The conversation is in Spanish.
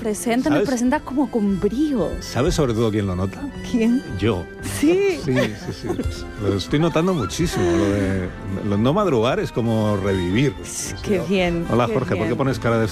presenta, ¿sabes? nos presenta como con brío. ¿Sabes sobre todo quién lo nota? ¿Quién? Yo. Sí. Sí. Lo estoy notando muchísimo. Lo de no madrugar es como revivir. Qué bien. Hola, qué Jorge, ¿por qué bien. pones cara de